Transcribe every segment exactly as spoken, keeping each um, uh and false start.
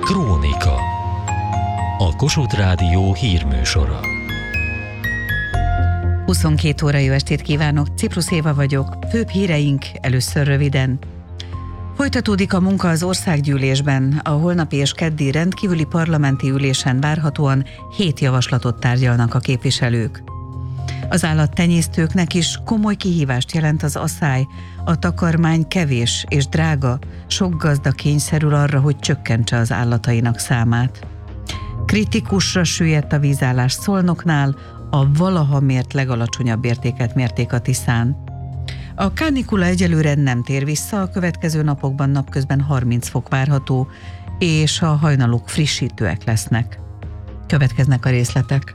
Krónika. A Kossuth Rádió hírműsora. huszonkét óra jó estét kívánok, Ciprus Éva vagyok. Főbb híreink először röviden. Folytatódik a munka az országgyűlésben. A holnapi és keddi rendkívüli parlamenti ülésen várhatóan hét javaslatot tárgyalnak a képviselők. Az állattenyésztőknek is komoly kihívást jelent az asszály. A takarmány kevés és drága, sok gazda kényszerül arra, hogy csökkentse az állatainak számát. Kritikusra süllyedt a vízállás Szolnoknál, a valaha mért legalacsonyabb értéket mérték a Tiszán. A kánikula egyelőre nem tér vissza, a következő napokban napközben harminc fok várható, és a hajnalok frissítőek lesznek. Következnek a részletek.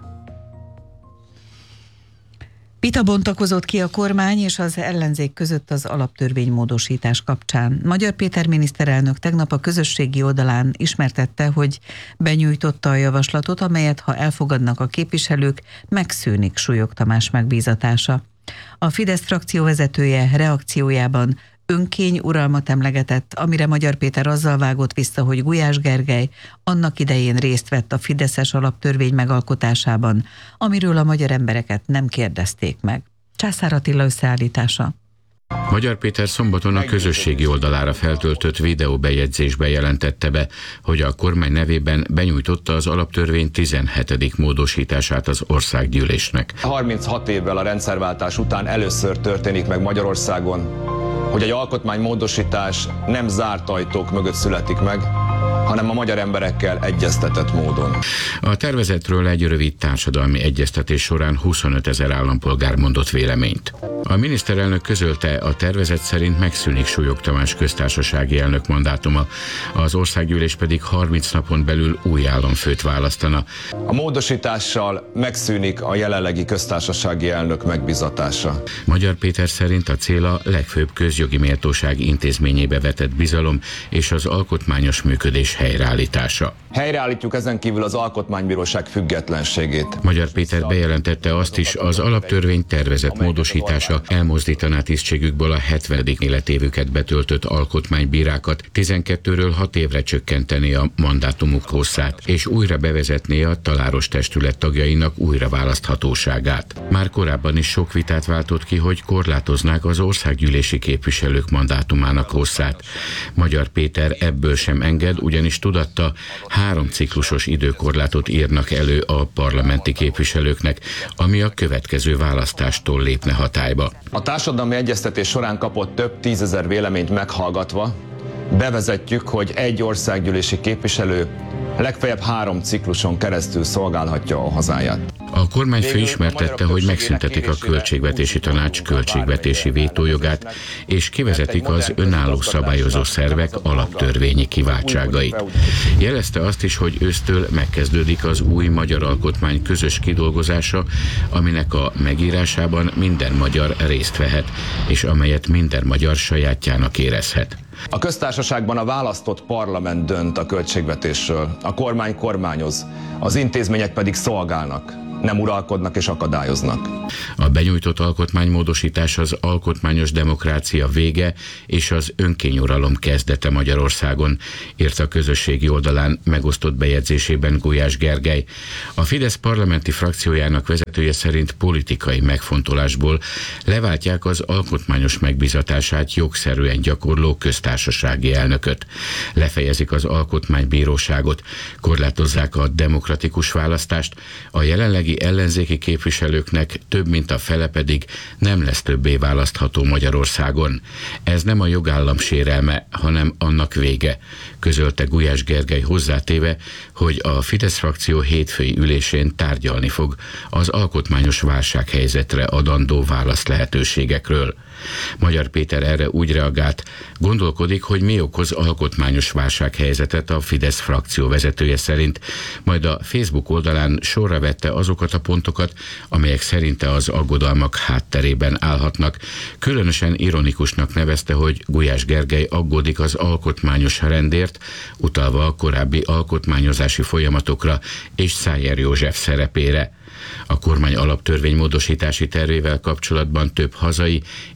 Vita bontakozott ki a kormány és az ellenzék között az alaptörvénymódosítás kapcsán. Magyar Péter miniszterelnök tegnap a közösségi oldalán ismertette, hogy benyújtotta a javaslatot, amelyet ha elfogadnak a képviselők, megszűnik Súlyog Tamás megbízatása. A Fidesz frakció vezetője reakciójában önkény uralmat emlegetett, amire Magyar Péter azzal vágott vissza, hogy Gulyás Gergely annak idején részt vett a fideszes alaptörvény megalkotásában, amiről a magyar embereket nem kérdezték meg. Császár Attila összeállítása. Magyar Péter szombaton a közösségi oldalára feltöltött videóbejegyzésbe jelentette be, hogy a kormány nevében benyújtotta az alaptörvény tizenhetedik módosítását az országgyűlésnek. harminchat évvel a rendszerváltás után először történik meg Magyarországon, hogy egy alkotmánymódosítás nem zárt ajtók mögött születik meg, hanem a magyar emberekkel egyeztetett módon. A tervezetről egy rövid társadalmi egyeztetés során huszonöt ezer állampolgár mondott véleményt. A miniszterelnök közölte, a tervezet szerint megszűnik Súlyog Tamás köztársasági elnök mandátuma, az országgyűlés pedig harminc napon belül új államfőt választana. A módosítással megszűnik a jelenlegi köztársasági elnök megbízatása. Magyar Péter szerint a cél a legfőbb közjogi méltóság intézményébe vetett bizalom és az alkotmányos működés helyreállítása. Helyreállítjuk ezen kívül az alkotmánybíróság függetlenségét. Magyar Péter bejelentette azt is, az alaptörvény tervezett módosítása elmozdítaná tisztségükből a hetvenedik életévüket betöltött alkotmánybírákat, tizenkettőről hat évre csökkenteni a mandátumuk hosszát, és újra bevezetné a taláros testület tagjainak újraválaszthatóságát. Már korábban is sok vitát váltott ki, hogy korlátoznák az országgyűlési képviselők mandátumának hosszát. Magyar Péter ebből sem enged, ugyanis tudatta, három ciklusos időkorlátot írnak elő a parlamenti képviselőknek, ami a következő választástól lépne hatályba. A társadalmi egyeztetés során kapott több tízezer véleményt meghallgatva bevezetjük, hogy egy országgyűlési képviselő legfeljebb három cikluson keresztül szolgálhatja a hazáját. A kormányfő ismertette, hogy megszüntetik a Költségvetési Tanács költségvetési vétójogát, és kivezetik az önálló szabályozó szervek alaptörvényi kiváltságait. Jelezte azt is, hogy ősztől megkezdődik az új magyar alkotmány közös kidolgozása, aminek a megírásában minden magyar részt vehet, és amelyet minden magyar sajátjának érezhet. A köztársaságban a választott parlament dönt a költségvetésről, a kormány kormányoz, az intézmények pedig szolgálnak, nem uralkodnak és akadályoznak. A benyújtott alkotmánymódosítás az alkotmányos demokrácia vége és az önkényuralom kezdete Magyarországon, írta a közösségi oldalán megosztott bejegyzésében Gulyás Gergely. A Fidesz parlamenti frakciójának vezetője szerint politikai megfontolásból leváltják az alkotmányos megbízatását jogszerűen gyakorló köztársasági elnököt. Lefejezik az alkotmánybíróságot, korlátozzák a demokratikus választást, a jelenlegi ellenzéki képviselőknek több mint a fele pedig nem lesz többé választható Magyarországon. Ez nem a jogállam sérelme, hanem annak vége, közölte Gulyás Gergely hozzátéve, hogy a Fidesz frakció hétfői ülésén tárgyalni fog az alkotmányos válsághelyzetre adandó válasz lehetőségekről. Magyar Péter erre úgy reagált, gondolkodik, hogy mi okoz alkotmányos válsághelyzetet a Fidesz frakció vezetője szerint, majd a Facebook oldalán sorra vette azokat a pontokat, amelyek szerinte az aggodalmak hátterében állhatnak. Különösen ironikusnak nevezte, hogy Gulyás Gergely aggódik az alkotmányos rendért, utalva a korábbi alkotmányozási folyamatokra és Szájer József szerepére. A kormány alaptörvénymódosítási tervével kapcsolatban több hazai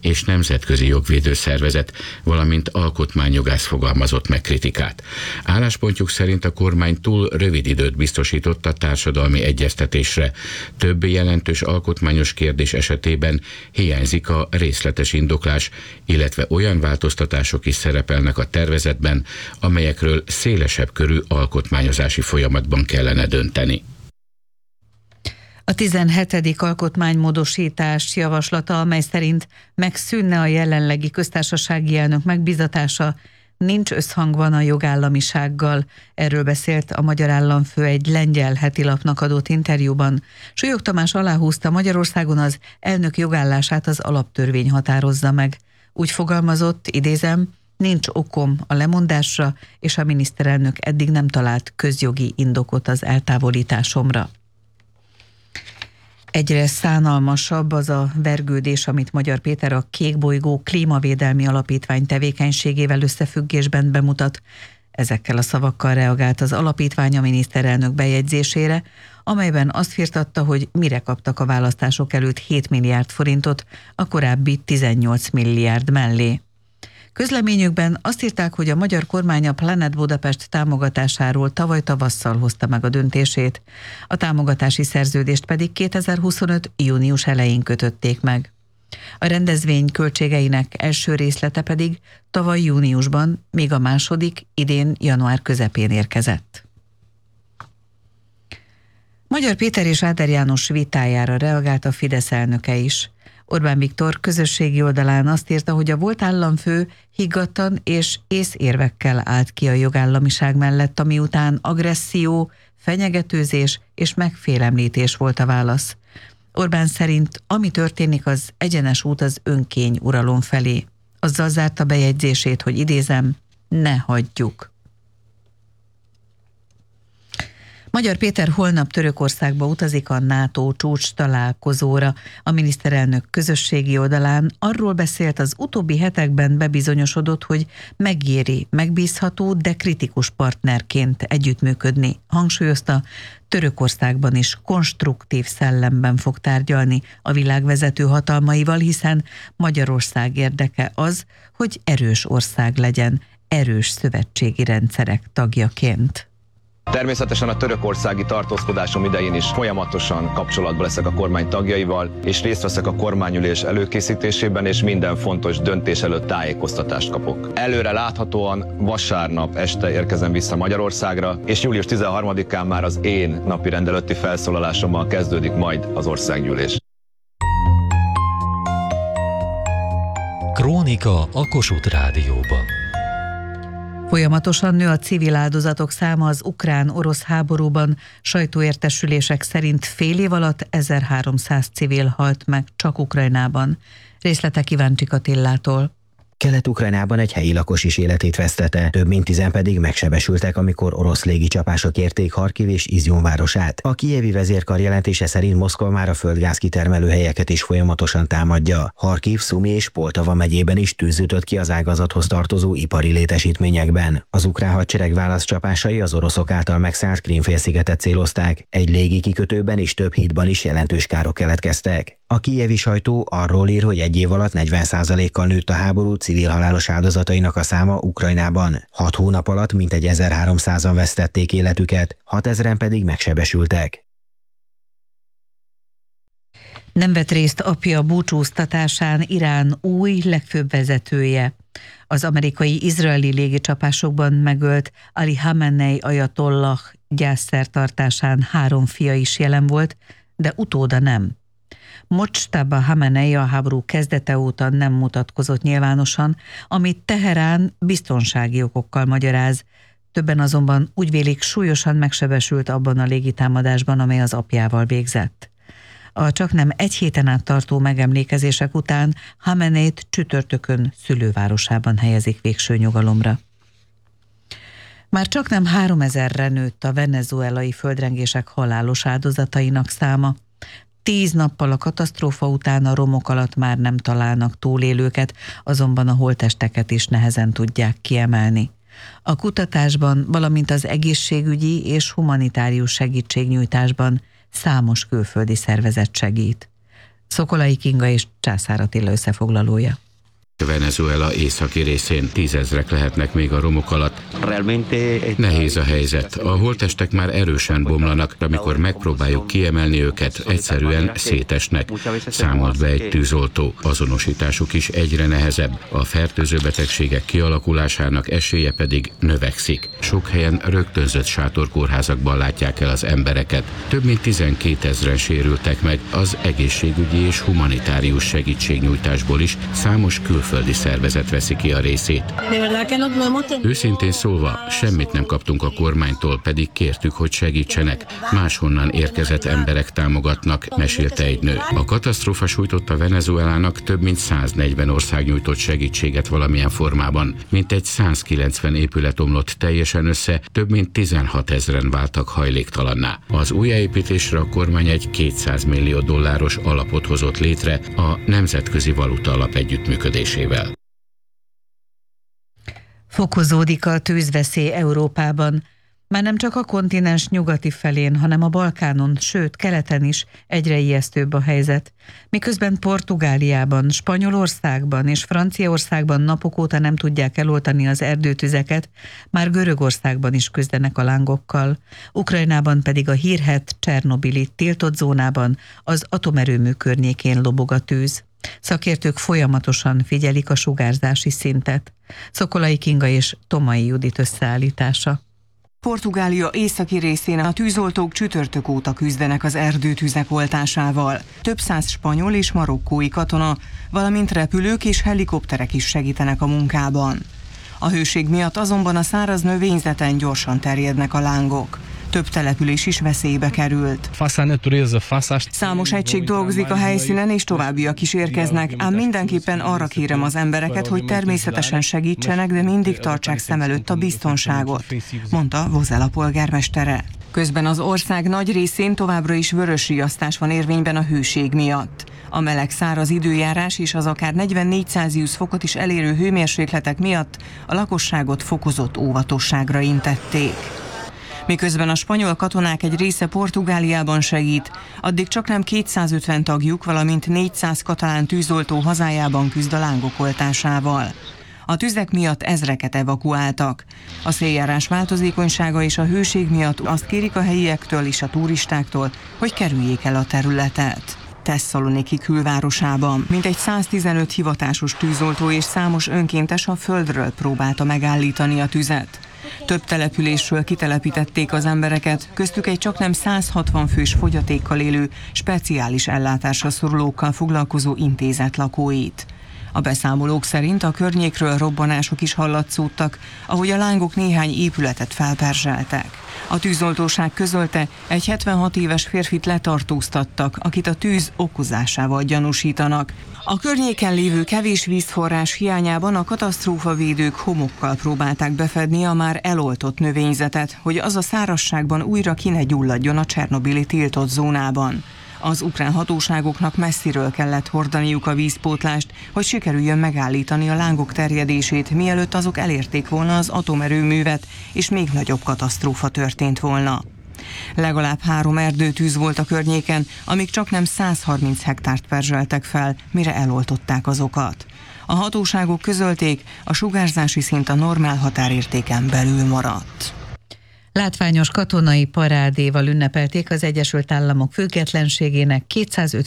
és nemzetközi jogvédő szervezet, valamint alkotmányjogász fogalmazott meg kritikát. Álláspontjuk szerint a kormány túl rövid időt biztosított a társadalmi egyeztetésre. Több jelentős alkotmányos kérdés esetében hiányzik a részletes indoklás, illetve olyan változtatások is szerepelnek a tervezetben, amelyekről szélesebb körű alkotmányozási folyamatban kellene dönteni. A tizenhetedik alkotmánymódosítás javaslata, amely szerint megszűnne a jelenlegi köztársasági elnök megbízatása, nincs összhangban a jogállamisággal. Erről beszélt a Magyar Államfő egy lengyel hetilapnak adott interjúban. Súlyog Tamás aláhúzta, Magyarországon az elnök jogállását az alaptörvény határozza meg. Úgy fogalmazott, idézem, nincs okom a lemondásra, és a miniszterelnök eddig nem talált közjogi indokot az eltávolításomra. Egyre szánalmasabb az a vergődés, amit Magyar Péter a Kékbolygó Klímavédelmi Alapítvány tevékenységével összefüggésben bemutat. Ezekkel a szavakkal reagált az alapítvány a miniszterelnök bejegyzésére, amelyben azt firtatta, hogy mire kaptak a választások előtt hét milliárd forintot, a korábbi tizennyolc milliárd mellé. Közleményükben azt írták, hogy a magyar kormány a Planet Budapest támogatásáról tavaly tavasszal hozta meg a döntését, a támogatási szerződést pedig kétezer-huszonöt. június elején kötötték meg. A rendezvény költségeinek első részlete pedig tavaly júniusban, míg a második idén január közepén érkezett. Magyar Péter és Áder János vitájára reagált a Fidesz elnöke is. Orbán Viktor közösségi oldalán azt írta, hogy a volt államfő higgadtan és észérvekkel állt ki a jogállamiság mellett, ami után agresszió, fenyegetőzés és megfélemlítés volt a válasz. Orbán szerint ami történik, az egyenes út az önkény uralom felé. Azzal zárta bejegyzését, hogy idézem, ne hagyjuk. Magyar Péter holnap Törökországba utazik a NATO csúcs találkozóra. A miniszterelnök közösségi oldalán arról beszélt, az utóbbi hetekben bebizonyosodott, hogy megéri megbízható, de kritikus partnerként együttműködni. Hangsúlyozta, Törökországban is konstruktív szellemben fog tárgyalni a világ vezető hatalmaival, hiszen Magyarország érdeke az, hogy erős ország legyen, erős szövetségi rendszerek tagjaként. Természetesen a törökországi tartózkodásom idején is folyamatosan kapcsolatban leszek a kormány tagjaival, és részt veszek a kormányülés előkészítésében, és minden fontos döntés előtt tájékoztatást kapok. Előre láthatóan vasárnap este érkezem vissza Magyarországra, és július tizenharmadikán már az én napirend előtti felszólalásommal kezdődik majd az országgyűlés. Krónika a Kossuth Rádióban. Folyamatosan nő a civil áldozatok száma az ukrán-orosz háborúban. Sajtóértesülések szerint fél év alatt ezerháromszáz civil halt meg csak Ukrajnában. Részletek Iváncsik Attillától. Kelet-Ukrajnában egy helyi lakos is életét vesztette, több mint tizen pedig megsebesültek, amikor orosz légicsapások érték Harkiv és Izjum városát. A kijevi vezérkar jelentése szerint Moszkva már a földgáz kitermelő helyeket is folyamatosan támadja. Harkiv, Szumi és Poltava megyében is tűz ütött ki az ágazathoz tartozó ipari létesítményekben. Az ukrán hadsereg válaszcsapásai az oroszok által megszállt Krím-félszigetet célozták. Egy légi kikötőben és több hídban is jelentős károk keletkeztek. A kijevi sajtó arról ír, hogy egy év alatt negyven százalékkal nőtt a háború civil halálos áldozatainak a száma Ukrajnában. Hat hónap alatt mintegy ezerháromszázan vesztették életüket, hatezren pedig megsebesültek. Nem vett részt apja búcsúztatásán Irán új legfőbb vezetője. Az amerikai-izraeli légicsapásokban megölt Ali Khamenei ajatollah gyászszertartásán három fia is jelen volt, de utóda nem. Mojtaba Khamenei a háború kezdete óta nem mutatkozott nyilvánosan, amit Teherán biztonsági okokkal magyaráz. Többen azonban úgy vélik, súlyosan megsebesült abban a légitámadásban, amely az apjával végzett. A csaknem egy héten át tartó megemlékezések után Khameneit csütörtökön szülővárosában helyezik végső nyugalomra. Már csaknem háromezerre nőtt a venezuelai földrengések halálos áldozatainak száma. Tíz nappal a katasztrófa után a romok alatt már nem találnak túlélőket, azonban a holttesteket is nehezen tudják kiemelni. A kutatásban, valamint az egészségügyi és humanitárius segítségnyújtásban számos külföldi szervezet segít. Szokolai Kinga és Császár Attila összefoglalója. Venezuela északi részén tízezrek lehetnek még a romok alatt. Nehéz a helyzet. A holttestek már erősen bomlanak, amikor megpróbáljuk kiemelni őket, egyszerűen szétesnek. Számolt be egy tűzoltó. Azonosításuk is egyre nehezebb. A fertőző betegségek kialakulásának esélye pedig növekszik. Sok helyen rögtönzött sátorkórházakban látják el az embereket. Több mint tizenkétezren sérültek meg, az egészségügyi és humanitárius segítségnyújtásból is számos külföldi szervezet veszi ki a részét. Őszintén szólva, semmit nem kaptunk a kormánytól, pedig kértük, hogy segítsenek. Máshonnan érkezett emberek támogatnak, mesélte egy nő. A katasztrófa sújtotta Venezuelának több mint száznegyven ország nyújtott segítséget valamilyen formában. Mintegy százkilencven épület omlott teljesen össze, több mint tizenhatezren váltak hajléktalanná. Az újjáépítésre a kormány egy kétszáz millió dolláros alapot hozott létre a Nemzetközi Valuta Alap együttműködésével. Fokozódik a tűzveszély Európában. Már nem csak a kontinens nyugati felén, hanem a Balkánon, sőt, keleten is egyre ijesztőbb a helyzet. Miközben Portugáliában, Spanyolországban és Franciaországban napok óta nem tudják eloltani az erdőtüzeket, már Görögországban is küzdenek a lángokkal. Ukrajnában pedig a hírhedt Csernobili tiltott zónában, az atomerőmű környékén lobog a tűz. Szakértők folyamatosan figyelik a sugárzási szintet. Szokolai Kinga és Tomai Judit összeállítása. Portugália északi részén a tűzoltók csütörtök óta küzdenek az erdőtüzek oltásával. Több száz spanyol és marokkói katona, valamint repülők és helikopterek is segítenek a munkában. A hőség miatt azonban a száraz növényzeten gyorsan terjednek a lángok. Több település is veszélybe került. Számos egység dolgozik a helyszínen, és továbbiak is érkeznek, ám mindenképpen arra kérem az embereket, hogy természetesen segítsenek, de mindig tartsák szem előtt a biztonságot, mondta Vozela polgármestere. Közben az ország nagy részén továbbra is vörös riasztás van érvényben a hőség miatt. A meleg száraz időjárás és az akár negyvennégy Celsius fokot is elérő hőmérsékletek miatt a lakosságot fokozott óvatosságra intették. Miközben a spanyol katonák egy része Portugáliában segít, addig csaknem kétszázötven tagjuk, valamint négyszáz katalán tűzoltó hazájában küzd a lángok oltásával. A tüzek miatt ezreket evakuáltak. A széljárás változékonysága és a hőség miatt azt kérik a helyiektől és a turistáktól, hogy kerüljék el a területet. Tesszaloniki külvárosában mintegy száztizenöt hivatásos tűzoltó és számos önkéntes a földről próbálta megállítani a tüzet. Több településről kitelepítették az embereket, köztük egy csaknem száz hatvan fős fogyatékkal élő, speciális ellátásra szorulókkal foglalkozó intézet lakóit. A beszámolók szerint a környékről robbanások is hallatszódtak, ahogy a lángok néhány épületet felperzseltek. A tűzoltóság közölte, egy hetvenhat éves férfit letartóztattak, akit a tűz okozásával gyanúsítanak. A környéken lévő kevés vízforrás hiányában a katasztrófavédők homokkal próbálták befedni a már eloltott növényzetet, hogy az a szárazságban újra ki ne gyulladjon a Csernobili tiltott zónában. Az ukrán hatóságoknak messziről kellett hordaniuk a vízpótlást, hogy sikerüljön megállítani a lángok terjedését, mielőtt azok elérték volna az atomerőművet, és még nagyobb katasztrófa történt volna. Legalább három erdőtűz volt a környéken, amik csaknem száz harminc hektárt perzseltek fel, mire eloltották azokat. A hatóságok közölték, a sugárzási szint a normál határértéken belül maradt. Látványos katonai parádéval ünnepelték az Egyesült Államok függetlenségének kétszázötvenedik